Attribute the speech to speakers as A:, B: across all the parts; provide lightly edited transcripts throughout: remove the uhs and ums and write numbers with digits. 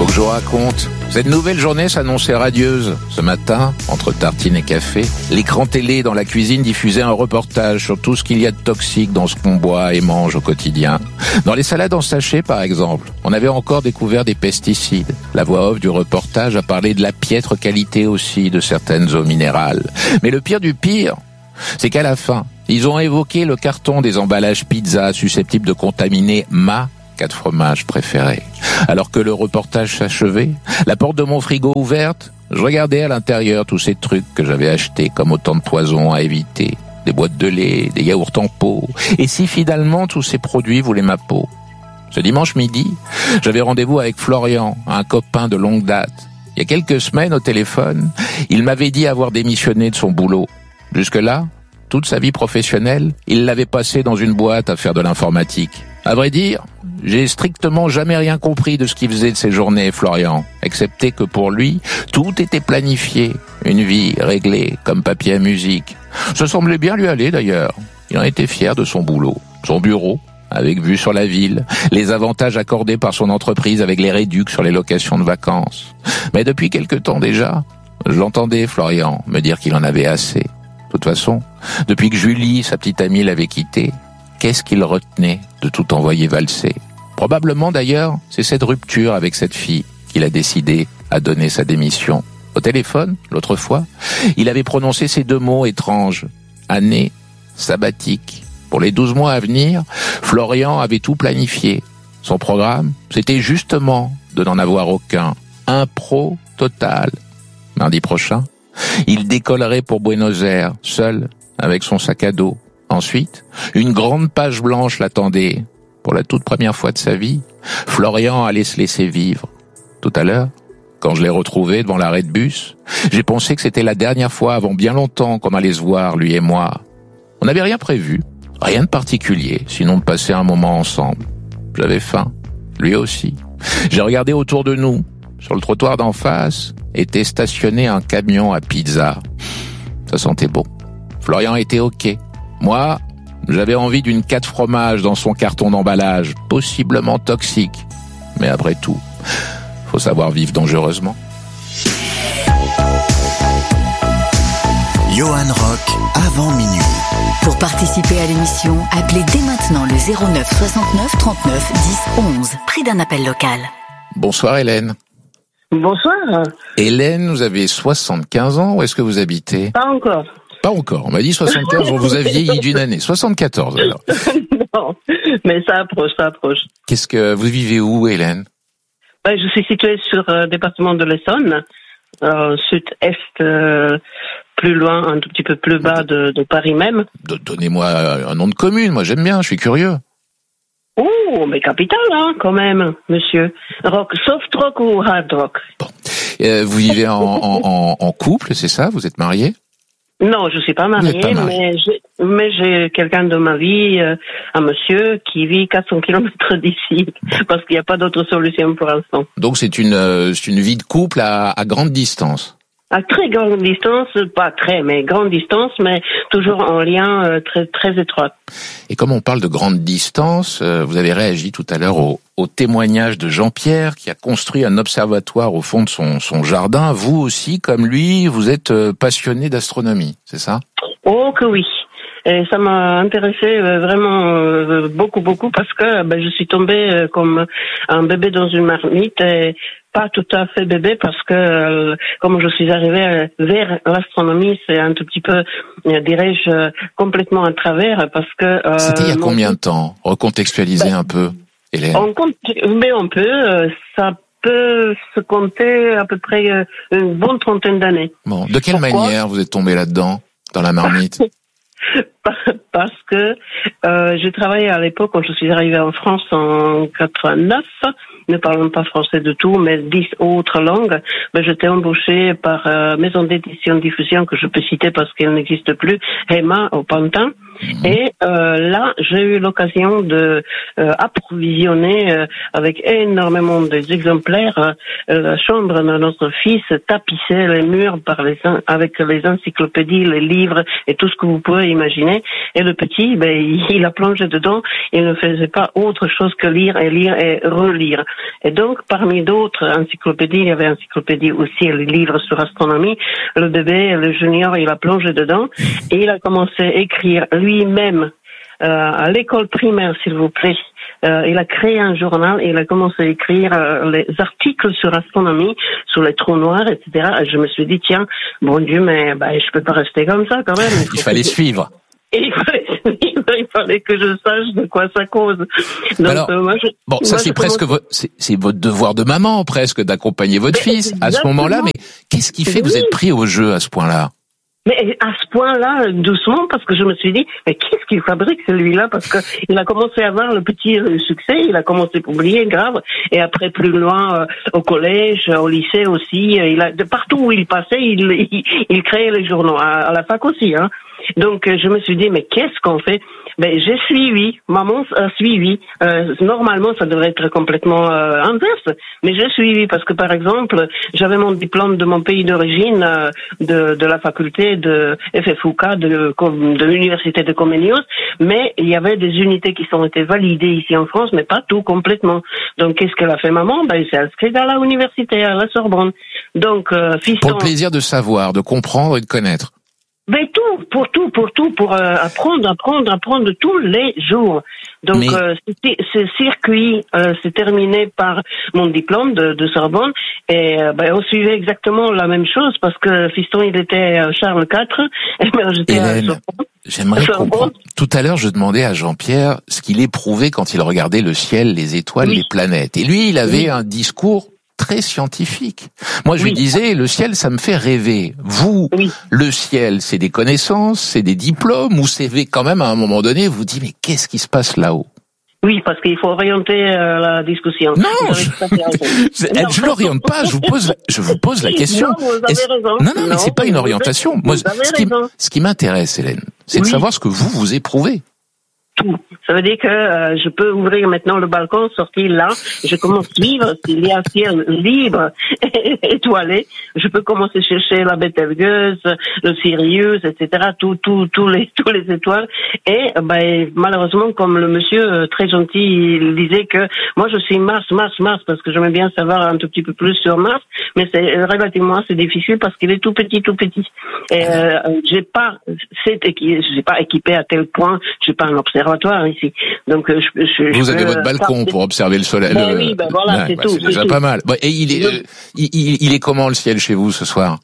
A: Faut que je vous raconte. Cette nouvelle journée s'annonçait radieuse. Ce matin, entre tartines et café, l'écran télé dans la cuisine diffusait un reportage sur tout ce qu'il y a de toxique dans ce qu'on boit et mange au quotidien. Dans les salades en sachet, par exemple, on avait encore découvert des pesticides. La voix off du reportage a parlé de la piètre qualité aussi de certaines eaux minérales. Mais le pire du pire, c'est qu'à la fin, ils ont évoqué le carton des emballages pizza susceptibles de contaminer ma 4 fromages préférés. Alors que le reportage s'achevait, la porte de mon frigo ouverte, je regardais à l'intérieur tous ces trucs que j'avais achetés comme autant de poisons à éviter. Des boîtes de lait, des yaourts en pot. Et si finalement tous ces produits voulaient ma peau? Ce dimanche midi, j'avais rendez-vous avec Florian, un copain de longue date. Il y a quelques semaines au téléphone, il m'avait dit avoir démissionné de son boulot. Jusque-là, toute sa vie professionnelle, il l'avait passé dans une boîte à faire de l'informatique. À vrai dire, j'ai strictement jamais rien compris de ce qu'il faisait de ses journées, Florian, excepté que pour lui, tout était planifié, une vie réglée comme papier à musique. Ça semblait bien lui aller d'ailleurs. Il en était fier de son boulot, son bureau, avec vue sur la ville, les avantages accordés par son entreprise avec les réducs sur les locations de vacances. Mais depuis quelque temps déjà, j'entendais Florian me dire qu'il en avait assez. De toute façon, depuis que Julie, sa petite amie, l'avait quitté, qu'est-ce qu'il retenait de tout envoyer valser? Probablement d'ailleurs, c'est cette rupture avec cette fille qu'il a décidé à donner sa démission. Au téléphone, l'autre fois, il avait prononcé ces 2 mots étranges. Année sabbatique. Pour les 12 mois à venir, Florian avait tout planifié. Son programme, c'était justement de n'en avoir aucun. Impro total. Mardi prochain, il décollerait pour Buenos Aires, seul, avec son sac à dos. Ensuite, une grande page blanche l'attendait. Pour la toute première fois de sa vie, Florian allait se laisser vivre. Tout à l'heure, quand je l'ai retrouvé devant l'arrêt de bus, j'ai pensé que c'était la dernière fois avant bien longtemps qu'on allait se voir, lui et moi. On n'avait rien prévu, rien de particulier, sinon de passer un moment ensemble. J'avais faim, lui aussi. J'ai regardé autour de nous. Sur le trottoir d'en face était stationné un camion à pizza. Ça sentait bon. Florian était OK. Moi, j'avais envie d'une 4 fromages dans son carton d'emballage, possiblement toxique. Mais après tout, faut savoir vivre dangereusement.
B: Johan Rock, avant minuit.
C: Pour participer à l'émission, appelez dès maintenant le 09 69 39 10 11. Prix d'un appel local.
A: Bonsoir Hélène.
D: Bonsoir.
A: Hélène, vous avez 75 ans, où est-ce que vous habitez?
D: Pas encore.
A: Pas encore, on m'a dit 75, vous avez vieilli d'une année. 74 alors.
D: Non, mais ça approche.
A: Qu'est-ce que vous vivez où, Hélène?
D: Je suis située sur le département de l'Essonne, sud-est, plus loin, un tout petit peu plus bas de Paris même.
A: Donnez-moi un nom de commune, moi j'aime bien, je suis curieux.
D: Oh, mais capitale, hein, quand même, monsieur. Rock, soft rock ou hard rock?
A: Bon. Vous vivez en couple, c'est ça? Vous êtes marié?
D: Non, je suis pas mariée, mais j'ai quelqu'un de ma vie, un monsieur qui vit 400 kilomètres d'ici, parce qu'il n'y a pas d'autre solution pour l'instant.
A: Donc c'est une vie de couple à grande distance.
D: À très grande distance, pas très, mais grande distance, mais toujours en lien très très étroit.
A: Et comme on parle de grande distance, vous avez réagi tout à l'heure au témoignage de Jean-Pierre qui a construit un observatoire au fond de son jardin. Vous aussi, comme lui, vous êtes passionné d'astronomie, c'est ça? Oh
D: que oui. Et ça m'a intéressé vraiment beaucoup parce que je suis tombée comme un bébé dans une marmite et pas tout à fait bébé parce que comme je suis arrivée vers l'astronomie, c'est un tout petit peu, dirais-je, complètement à travers parce que...
A: C'était il y a combien de temps? Recontextualisez un peu, Hélène.
D: On peut, ça peut se compter à peu près une bonne trentaine d'années.
A: Bon, de quelle manière vous êtes tombée là-dedans, dans la marmite?
D: Parce que j'ai travaillé à l'époque quand je suis arrivée en France en 89, ne parlant pas français du tout, mais 10 autres langues. J'étais embauchée par maison d'édition diffusion que je peux citer parce qu'elle n'existe plus, Hema au Pantin. Et là, j'ai eu l'occasion de approvisionner avec énormément d'exemplaires la chambre de notre fils, tapisser les murs avec les encyclopédies, les livres et tout ce que vous pouvez imaginer. dessinait. Et le petit, il a plongé dedans. Il ne faisait pas autre chose que lire et relire. Et donc, parmi d'autres encyclopédies, il y avait encyclopédie aussi, les livres sur astronomie. Le bébé, le junior, il a plongé dedans et il a commencé à écrire lui-même à l'école primaire, s'il vous plaît. Il a créé un journal et il a commencé à écrire les articles sur astronomie, sur les trous noirs, etc. Et je me suis dit, tiens, bon Dieu, mais je peux pas rester comme ça quand même.
A: Il fallait suivre.
D: Et il fallait que je sache de quoi ça cause. Donc,
A: alors, c'est votre devoir de maman presque d'accompagner votre fils à ce moment-là. Mais qu'est-ce qui fait que vous êtes pris au jeu à ce point-là?
D: Mais à ce point-là, doucement, parce que je me suis dit, mais qu'est-ce qu'il fabrique celui-là? Parce que il a commencé à avoir le petit succès, il a commencé à publier grave, et après plus loin au collège, au lycée aussi, de partout où il passait, il créait les journaux, à la fac aussi, hein. Donc je me suis dit, mais qu'est-ce qu'on fait? J'ai suivi, maman a suivi. Normalement, ça devrait être complètement inverse, mais j'ai suivi parce que, par exemple, j'avais mon diplôme de mon pays d'origine, de la faculté de FFUK, de l'université de Comenius, mais il y avait des unités qui ont été validées ici en France, mais pas tout complètement. Donc, qu'est-ce qu'elle a fait, maman? Il s'est inscrite à la université, à la Sorbonne. Donc, fiston.
A: Pour le plaisir de savoir, de comprendre et de connaître.
D: Mais pour apprendre tous les jours. Donc ce circuit s'est terminé par mon diplôme de Sorbonne et on suivait exactement la même chose parce que fiston il était Charles IV et moi j'étais à Sorbonne.
A: J'aimerais comprendre. Tout à l'heure, je demandais à Jean-Pierre ce qu'il éprouvait quand il regardait le ciel, les étoiles, les planètes. Et lui, il avait un discours très scientifique. Moi, je lui disais, le ciel, ça me fait rêver. Vous, le ciel, c'est des connaissances, c'est des diplômes, ou c'est quand même, à un moment donné, vous dites, mais qu'est-ce qui se passe là-haut?
D: Oui, parce qu'il faut orienter la discussion.
A: Non, je l'oriente pas, je vous pose la question.
D: Non, vous avez raison.
A: Non, mais c'est pas une orientation. Moi, ce qui m'intéresse, Hélène, c'est de savoir ce que vous éprouvez.
D: Tout. Ça veut dire que je peux ouvrir maintenant le balcon, sortir là, je commence à vivre, s'il y a un ciel libre, étoilé, je peux commencer à chercher la Betelgeuse, le Sirius, etc., tous les étoiles. Et malheureusement, comme le monsieur très gentil, il disait que moi je suis Mars, parce que j'aimerais bien savoir un tout petit peu plus sur Mars, mais c'est relativement assez difficile parce qu'il est tout petit. Et j'ai pas équipé à tel point, j'ai pas un observatoire ici. Donc
A: vous avez votre balcon pour observer le soleil.
D: Voilà, c'est tout.
A: C'est déjà pas mal. Et il est comment le ciel chez vous ce soir?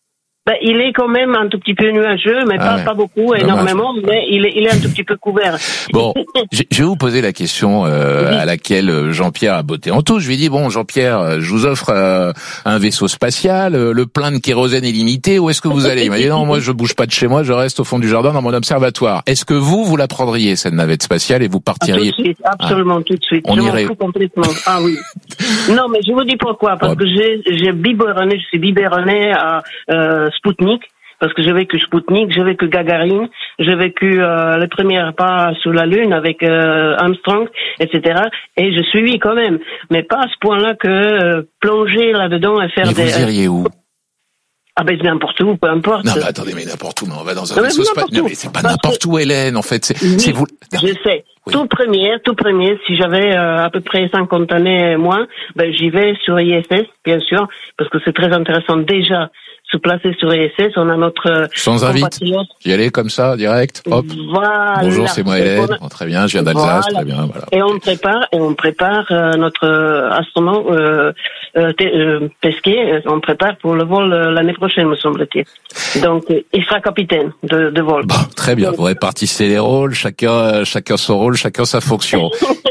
D: Il est quand même un tout petit peu nuageux, mais pas beaucoup, énormément, mais il est un tout petit peu couvert.
A: Bon, je vais vous poser la question à laquelle Jean-Pierre a botté en touche. Je lui ai dit, bon, Jean-Pierre, je vous offre un vaisseau spatial, le plein de kérosène est limité, où est-ce que vous allez? Il m'a dit, non, moi je bouge pas de chez moi, je reste au fond du jardin dans mon observatoire. Est-ce que vous la prendriez, cette navette spatiale, et vous partiriez?
D: Tout de suite, absolument, tout de suite.
A: On irait.
D: Je m'en fous complètement. Ah oui. Non, mais je vous dis pourquoi, parce que je suis biberonné à Spoutnik, parce que j'ai vécu Spoutnik, j'ai vécu Gagarine, j'ai vécu les premiers pas sur la Lune avec Armstrong, etc. Et je suivis quand même, mais pas à ce point-là que plonger là-dedans et faire
A: vous iriez où?
D: N'importe où, peu importe.
A: Non, mais attendez, mais n'importe où, non, on va dans un vaisseau spatial. Non, mais c'est pas n'importe où, Hélène, en fait, c'est vous.
D: Je sais. Oui. Tout premier, si j'avais à peu près 50 années moins, j'y vais sur ISS, bien sûr, parce que c'est très intéressant déjà se placer sur ISS, on a notre
A: sans invite, j'y allais comme ça, direct, hop.
D: Voilà.
A: Bonjour, c'est moi Hélène. Très bien, je viens d'Alsace, très bien, voilà.
D: Et on prépare notre astronome Pesquet, on prépare pour le vol l'année prochaine, me semble-t-il. Donc, il sera capitaine de vol.
A: Bon, très bien, vous répartissez les rôles, chacun son rôle, chacun sa fonction.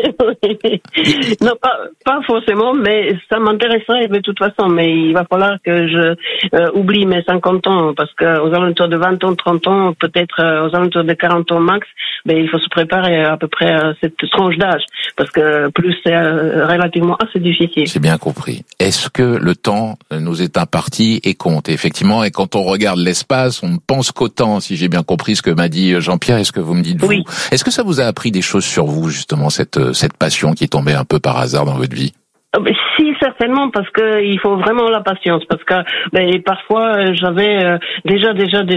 D: Non, pas forcément, mais ça m'intéresserait de toute façon, mais il va falloir que je oublie mes 50 ans, parce que aux alentours de 20 ans, 30 ans, peut-être aux alentours de 40 ans max, il faut se préparer à peu près à cette tranche d'âge, parce que plus c'est relativement assez difficile.
A: J'ai bien compris. Est-ce que le temps nous est imparti et compte? Effectivement, et quand on regarde l'espace, on ne pense qu'au temps, si j'ai bien compris ce que m'a dit Jean-Pierre. Est-ce que vous me dites vous?
D: Oui.
A: Est-ce que ça vous a appris des choses sur vous, justement, cette passion qui est tombée un peu par hasard dans votre vie?
D: Si, certainement, parce que il faut vraiment la patience, parce que parfois j'avais déjà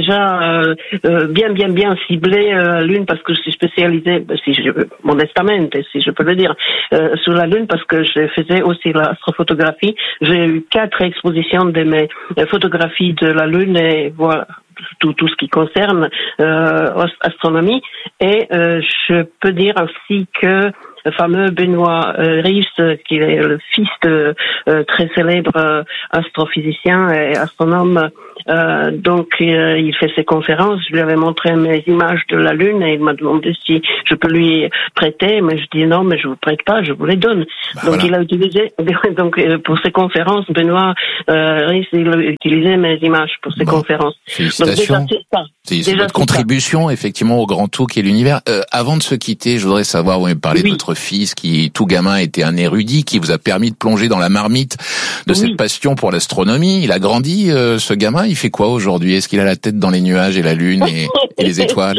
D: bien ciblé la Lune, parce que je suis spécialisée, modestement, si je peux le dire, sur la Lune, parce que je faisais aussi l'astrophotographie. J'ai eu 4 expositions de mes photographies de la Lune, et voilà, tout ce qui concerne astronomie. Et je peux dire aussi que le fameux Benoît Rives, qui est le fils de très célèbre astrophysicien et astronome, il fait ses conférences. Je lui avais montré mes images de la Lune et il m'a demandé si je peux lui prêter, mais je dis non, mais je vous prête pas, je vous les donne. Il a utilisé, pour ses conférences, Benoît Rives, il a utilisé mes images pour ses conférences.
A: Félicitations. C'est votre contribution, effectivement, au grand tout qui est l'univers. Avant de se quitter, je voudrais savoir, vous m'avez parlé de votre fils qui, tout gamin, était un érudit, qui vous a permis de plonger dans la marmite de cette passion pour l'astronomie. Il a grandi, ce gamin. Il fait quoi aujourd'hui? Est-ce qu'il a la tête dans les nuages et la lune et les étoiles?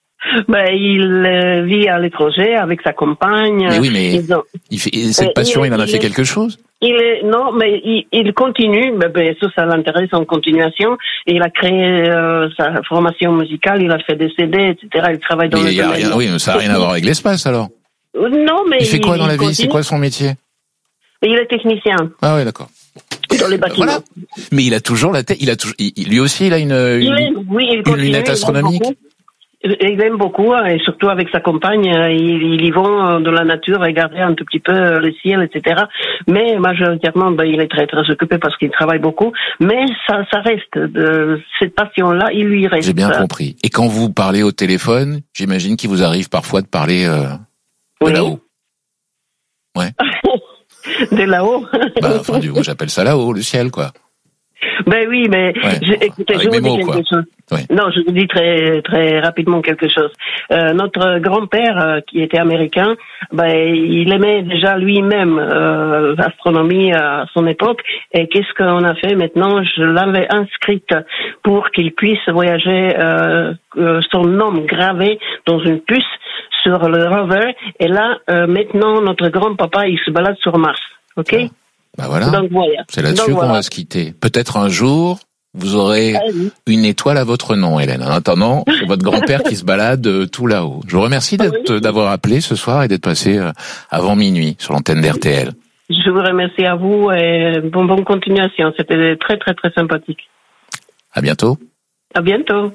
D: Il vit à l'étranger avec sa compagne.
A: Mais oui, mais cette passion, il en a fait quelque chose?
D: Il continue, ça l'intéresse en continuation. Il a créé sa formation musicale, il a fait des CD, etc. Il travaille dans le domaine.
A: Oui, mais ça n'a rien à voir avec l'espace, alors.
D: Non, mais
A: il fait quoi dans la vie? C'est quoi son métier?
D: Il est technicien.
A: Ah oui, d'accord.
D: Dans les bâtiments. Voilà.
A: Mais il a toujours la tête. Lui aussi, il a une lunette astronomique.
D: Il aime beaucoup, et surtout avec sa compagne, ils y vont dans la nature regarder un tout petit peu le ciel, etc. Mais majoritairement, il est très très occupé parce qu'il travaille beaucoup. Mais ça reste cette passion-là, il lui reste.
A: J'ai bien compris. Et quand vous parlez au téléphone, j'imagine qu'il vous arrive parfois de parler de là-haut. Ouais.
D: De là-haut.
A: Moi j'appelle ça là-haut, le ciel, quoi.
D: Oui, mais écoutez, je vous dis quelque chose.
A: Oui.
D: Non, je vous dis très très rapidement quelque chose. Notre grand-père, qui était américain, il aimait déjà lui-même l'astronomie à son époque. Et qu'est-ce qu'on a fait maintenant? Je l'avais inscrite pour qu'il puisse voyager, son nom gravé dans une puce sur le rover. Et là, maintenant, notre grand-papa, il se balade sur Mars. Ok?
A: Voilà.
D: Donc, voilà.
A: C'est là-dessus qu'on va se quitter. Peut-être un jour, vous aurez une étoile à votre nom, Hélène. En attendant, c'est votre grand-père qui se balade tout là-haut. Je vous remercie d'avoir appelé ce soir et d'être passé avant minuit sur l'antenne d'RTL.
D: Je vous remercie à vous et bonne continuation. C'était très très très sympathique.
A: À bientôt.
D: À bientôt.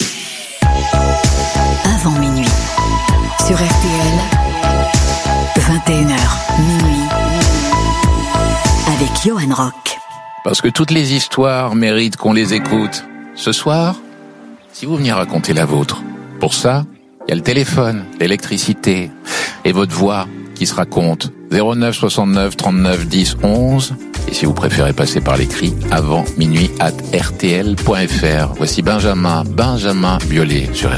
C: Avant minuit. Sur RTL. 21h, minuit. Avec Johan Rock.
A: Parce que toutes les histoires méritent qu'on les écoute. Ce soir, si vous veniez raconter la vôtre, pour ça, il y a le téléphone, l'électricité et votre voix qui se raconte. 09 69 39 10 11. Et si vous préférez passer par l'écrit, avant minuit @rtl.fr. Voici Benjamin Biolay sur RTL.